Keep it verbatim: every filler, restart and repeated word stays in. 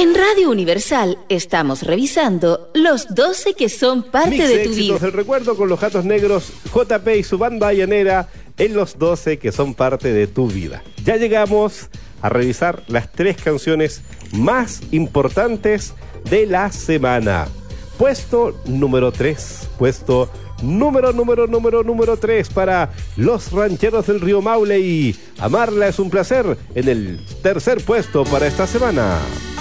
En Radio Universal estamos revisando los doce que son parte Mix de tu éxitos vida. del recuerdo con los Gatos Negros, J P y su banda llanera en los doce que son parte de tu vida. Ya llegamos a revisar las tres canciones más importantes de la semana. Puesto número tres, puesto número, número, número, número tres para Los Rancheros del Río Maule y Amarla es un placer en el tercer puesto para esta semana.